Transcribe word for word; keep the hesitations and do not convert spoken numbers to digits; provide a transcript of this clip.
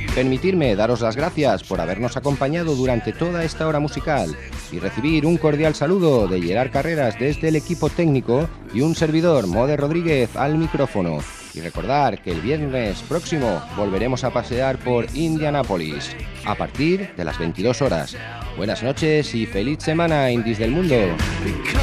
Permitirme daros las gracias por habernos acompañado durante toda esta hora musical y recibir un cordial saludo de Gerard Carreras desde el equipo técnico y un servidor, Mode Rodríguez, al micrófono. Y recordar que el viernes próximo volveremos a pasear por Indianápolis a partir de las veintidós horas. Buenas noches y feliz semana, indies del mundo.